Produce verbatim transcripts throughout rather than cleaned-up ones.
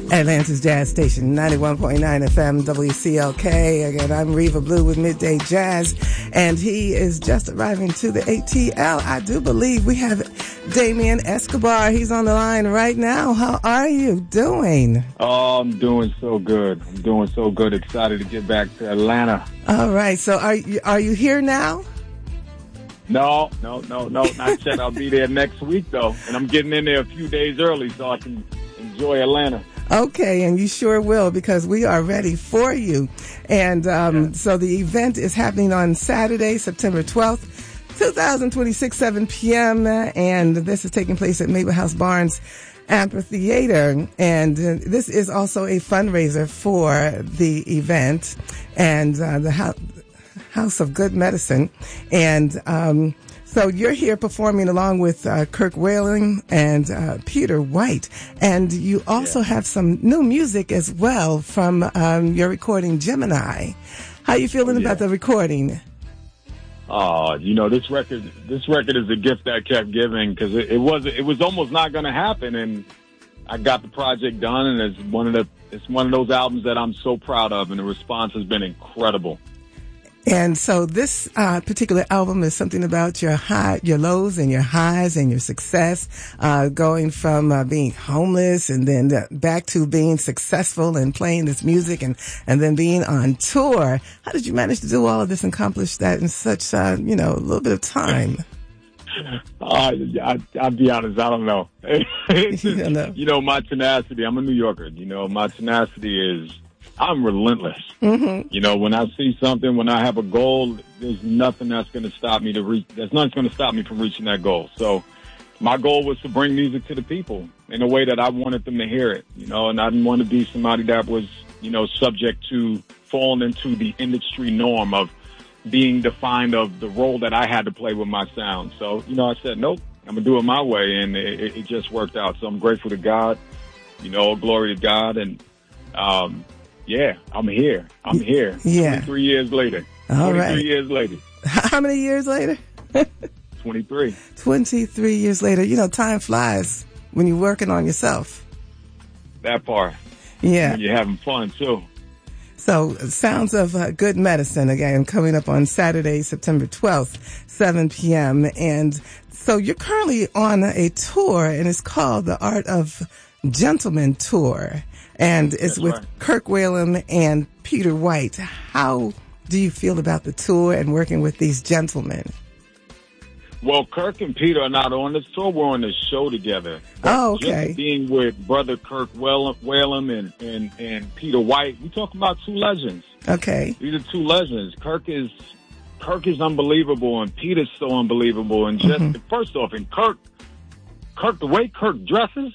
Atlanta's Jazz Station, ninety-one point nine F M, W C L K. Again, I'm Reva Blue with Midday Jazz, and he is just arriving to the A T L. I do believe we have Damian Escobar. He's on the line right now. How are you doing? Oh, I'm doing so good. I'm doing so good. Excited to get back to Atlanta. All right. So are you, are you here now? No, no, no, no, not yet. I'll be there next week, though, and I'm getting in there a few days early so I can enjoy Atlanta. Okay, and you sure will, because we are ready for you. And um, yeah. So the event is happening on Saturday, September twelfth, twenty twenty-six, seven p.m., and this is taking place at Maple House Barnes Amphitheater. And uh, this is also a fundraiser for the event and uh, the Ho- House of Good Medicine. And um So you're here performing along with uh, Kirk Whalum and uh, Peter White, and you also yeah. have some new music as well from um, your recording Gemini. How are you feeling oh, yeah. about the recording? Oh, you know, this record, this record is a gift that kept giving, because it, it was it was almost not going to happen, and I got the project done, and it's one of the it's one of those albums that I'm so proud of, and the response has been incredible. And so this uh, particular album is something about your high, your lows and your highs and your success, uh, going from uh, being homeless and then uh, back to being successful and playing this music and, and then being on tour. How did you manage to do all of this and accomplish that in such, uh, you know, a little bit of time? Uh, I, I'll be honest, I don't know. It's just, you know. You know, my tenacity, I'm a New Yorker, you know, my tenacity is, I'm relentless. Mm-hmm. You know, when I see something, when I have a goal, there's nothing that's going to stop me to reach. There's nothing going to stop me from reaching that goal. So my goal was to bring music to the people in a way that I wanted them to hear it, you know, and I didn't want to be somebody that was, you know, subject to falling into the industry norm of being defined of the role that I had to play with my sound. So, you know, I said, nope, I'm going to do it my way. And it, it just worked out. So I'm grateful to God, you know, glory to God. And, um, yeah, I'm here. I'm here. Yeah. twenty-three years later. All twenty-three right. years later. How many years later? twenty-three. twenty-three years later. You know, time flies when you're working on yourself. That part. Yeah. When you're having fun, too. So, Sounds of uh, Good Medicine, again, coming up on Saturday, September twelfth, seven p.m. And so you're currently on a tour, and it's called the Art of Gentleman Tour. And it's That's with right. Kirk Whalum and Peter White. How do you feel about the tour and working with these gentlemen? Well, Kirk and Peter are not on this tour. We're on this show together. But oh, okay. Just being with brother Kirk Whalum, Whalum and, and, and Peter White, we talk about two legends. Okay. These are two legends. Kirk is Kirk is unbelievable, and Peter's so unbelievable. And just mm-hmm. first off, and Kirk, Kirk, the way Kirk dresses.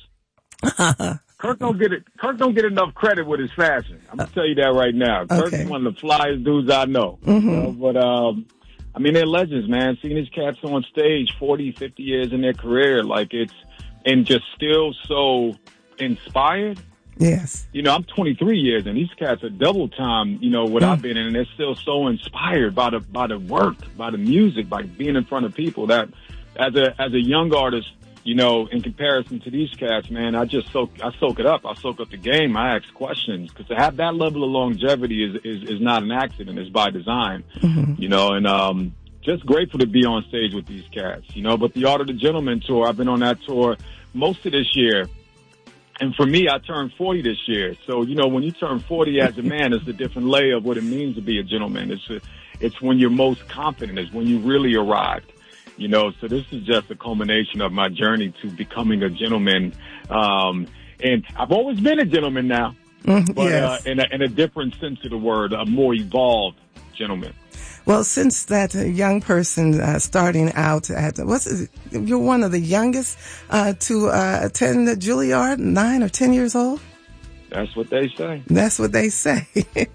Kirk don't get it. Kirk don't get enough credit with his fashion. I'm gonna tell you that right now. Okay. Kirk's one of the flyest dudes I know. Mm-hmm. You know? But um, I mean, they're legends, man. Seeing these cats on stage, forty, fifty years in their career, like it's and just still so inspired. Yes. You know, I'm twenty-three years, and these cats are double time. You know what mm. I've been in, and they're still so inspired by the by the work, by the music, by being in front of people. That as a as a young artist. You know, in comparison to these cats, man, I just soak, I soak it up. I soak up the game. I ask questions because to have that level of longevity is, is, is not an accident. It's by design, mm-hmm. you know, and, um, just grateful to be on stage with these cats, you know, but the Art of the Gentleman tour, I've been on that tour most of this year. And for me, I turned forty this year. So, you know, when you turn forty as a man, it's a different layer of what it means to be a gentleman. It's a, it's when you're most confident. It's when you really arrived. You know, so this is just a culmination of my journey to becoming a gentleman. Um, and I've always been a gentleman now, mm, but yes. uh, in, a, in a different sense of the word, a more evolved gentleman. Well, since that uh, young person uh, starting out at, what's it, you're one of the youngest uh, to uh, attend Juilliard, nine or ten years old? That's what they say. That's what they say.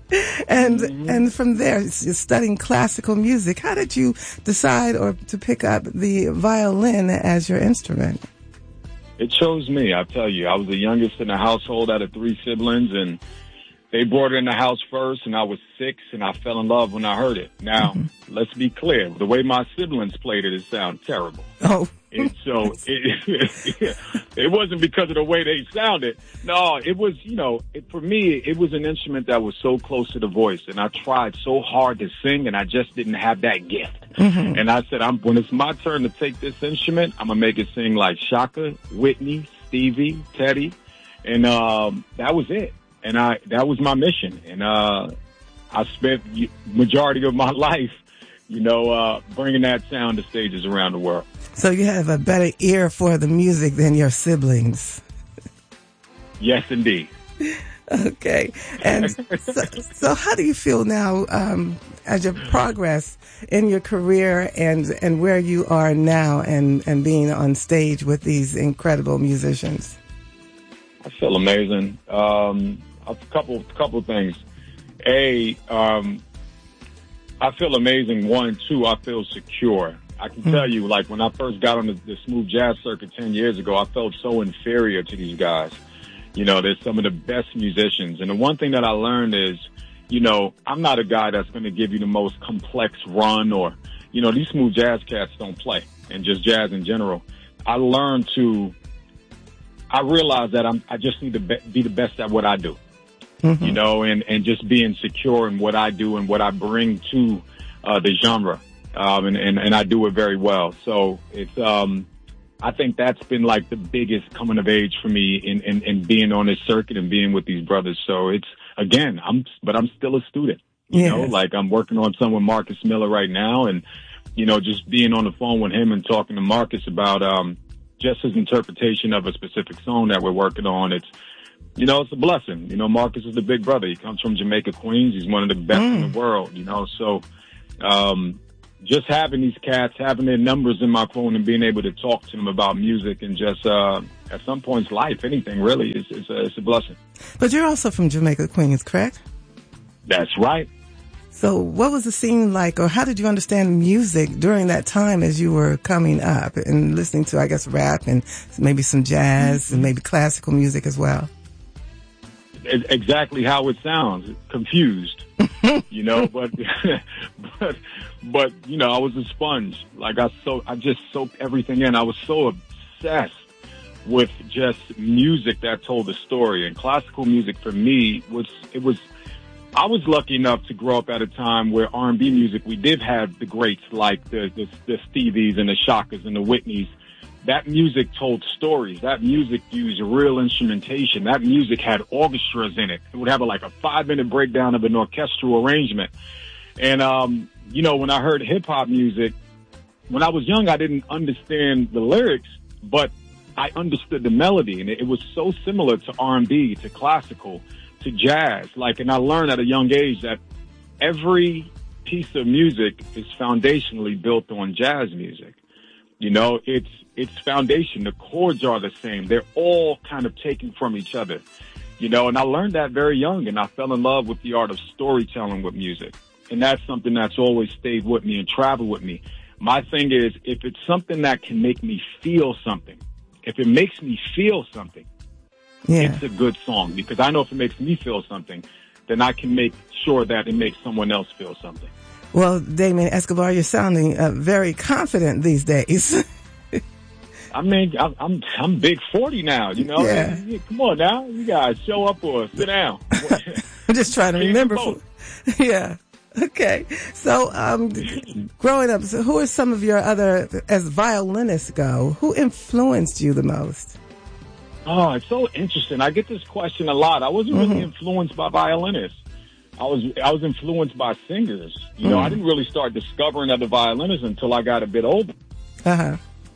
and mm-hmm. and from there, you're studying classical music. How did you decide or to pick up the violin as your instrument? It chose me, I tell you. I was the youngest in the household out of three siblings, and they brought it in the house first, and I was six, and I fell in love when I heard it. Now, mm-hmm. let's be clear. The way my siblings played it, it sounded terrible. Oh. And so it, it wasn't because of the way they sounded. No, it was, you know, it, for me, it was an instrument that was so close to the voice. And I tried so hard to sing, and I just didn't have that gift. Mm-hmm. And I said, I'm, when it's my turn to take this instrument, I'm going to make it sing like Shaka, Whitney, Stevie, Teddy. And um, that was it. And I that was my mission. And uh, I spent majority of my life, you know, uh, bringing that sound to stages around the world. So you have a better ear for the music than your siblings. Yes, indeed. Okay. And so, so how do you feel now um, as your progress in your career and, and where you are now and, and being on stage with these incredible musicians? I feel amazing. Um, a couple, couple of things. A, um, I feel amazing. One, two, I feel secure. I can mm-hmm. tell you, like, when I first got on the, the smooth jazz circuit ten years ago, I felt so inferior to these guys. You know, they're some of the best musicians. And the one thing that I learned is, you know, I'm not a guy that's going to give you the most complex run or, you know, these smooth jazz cats don't play, and just jazz in general. I learned to, I realized that I'm, I just need to be, be the best at what I do. Mm-hmm. You know, and, and just being secure in what I do and what I bring to uh, the genre. Um, and, and, and I do it very well. So it's, um, I think that's been like the biggest coming of age for me in, in, in being on this circuit and being with these brothers. So it's, again, I'm, but I'm still a student, you yes. know, like I'm working on some with Marcus Miller right now. And, you know, just being on the phone with him and talking to Marcus about, um, just his interpretation of a specific song that we're working on. It's, you know, it's a blessing. You know, Marcus is the big brother. He comes from Jamaica, Queens. He's one of the best mm. in the world, you know. So um, just having these cats, having their numbers in my phone and being able to talk to them about music and just uh, at some points life, anything really, is, is, a, is a blessing. But you're also from Jamaica, Queens, correct? That's right. So what was the scene like, or how did you understand music during that time as you were coming up and listening to, I guess, rap and maybe some jazz mm-hmm. and maybe classical music as well? Exactly how it sounds, confused, you know, but, but, but, you know, I was a sponge. Like I so, I just soaked everything in. I was so obsessed with just music that told a story, and classical music for me was, it was, I was lucky enough to grow up at a time where R and B music, we did have the greats like the, the, the Stevies and the Shakas and the Whitneys. That music told stories. That music used real instrumentation. That music had orchestras in it. It would have a, like a five-minute breakdown of an orchestral arrangement. And, um, you know, when I heard hip-hop music, when I was young, I didn't understand the lyrics, but I understood the melody. And it, it was so similar to R and B, to classical, to jazz. Like, and I learned at a young age that every piece of music is foundationally built on jazz music. You know, it's, it's foundation. The chords are the same. They're all kind of taken from each other, you know, and I learned that very young, and I fell in love with the art of storytelling with music. And that's something that's always stayed with me and traveled with me. My thing is, if it's something that can make me feel something, if it makes me feel something, yeah. it's a good song, because I know if it makes me feel something, then I can make sure that it makes someone else feel something. Well, Damien Escobar, you're sounding uh, very confident these days. I mean, I'm, I'm I'm big forty now, you know. Yeah. Hey, come on now, you guys show up or sit down. I'm just trying to remember. For, yeah. Okay. So, um, growing up, so who are some of your other, as violinists go, who influenced you the most? Oh, it's so interesting. I get this question a lot. I wasn't really mm-hmm. influenced by violinists. I was I was influenced by singers. You mm. know, I didn't really start discovering other violinists until I got a bit older. Uh huh.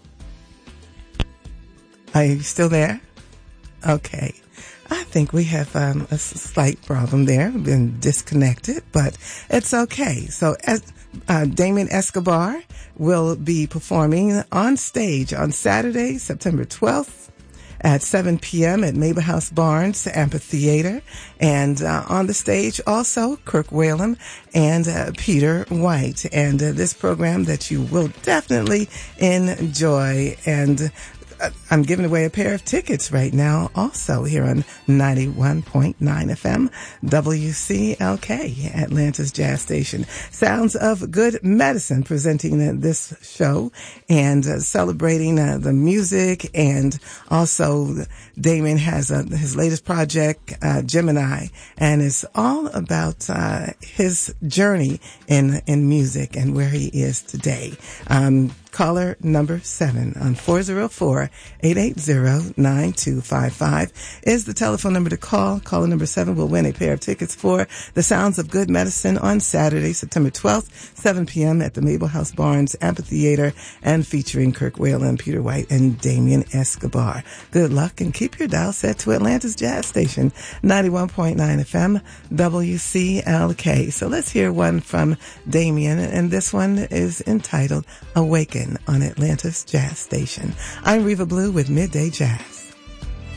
Are you still there? Okay. I think we have um, a slight problem there. We've been disconnected, but it's okay. So, as uh, Damien Escobar will be performing on stage on Saturday, September twelfth. At seven p.m. at Mabel House Barnes Amphitheater. And uh, on the stage also, Kirk Whalum and uh, Peter White. And uh, this program that you will definitely enjoy. And I'm giving away a pair of tickets right now, also here on ninety-one point nine F M, W C L K, Atlanta's Jazz Station. Sounds of Good Medicine presenting this show and uh, celebrating uh, the music, and also Damien has uh, his latest project, uh, Gemini, and it's all about uh, his journey in in music and where he is today. Um, Caller number seven on four oh four, eight eight zero, nine two five five is the telephone number to call. Caller number seven will win a pair of tickets for the Sounds of Good Medicine on Saturday, September twelfth, seven p.m. at the Mabel House Barnes Amphitheater, and featuring Kirk Whalen, Peter White, and Damien Escobar. Good luck, and keep your dial set to Atlanta's Jazz Station, ninety-one point nine F M, W C L K. So let's hear one from Damien, and this one is entitled Awaken on Atlanta's Jazz Station. I'm Reva Blue with Midday Jazz.